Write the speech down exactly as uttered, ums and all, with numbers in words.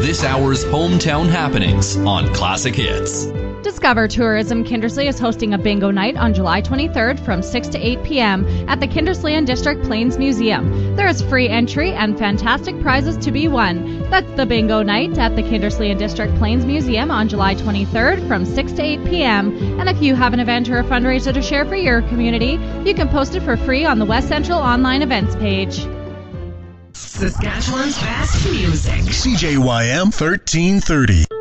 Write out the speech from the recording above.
this hour's hometown happenings on Classic Hits. Discover Tourism Kindersley is hosting a bingo night on July twenty-third from six to eight p.m. at the Kindersley and District Plains Museum. There is free entry and fantastic prizes to be won. That's the bingo night at the Kindersley and District Plains Museum on July twenty-third from six to eight p.m. And if you have an event or a fundraiser to share for your community, you can post it for free on the West Central online events page. Saskatchewan's best music. C J Y M thirteen thirty.